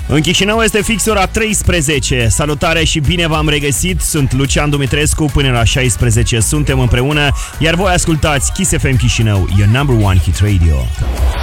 În Chișinău este fix ora 13. Salutare și bine v-am regăsit. Sunt Lucian Dumitrescu. Până la 16 suntem împreună, iar voi ascultați Kiss FM Chișinău, your number one hit radio.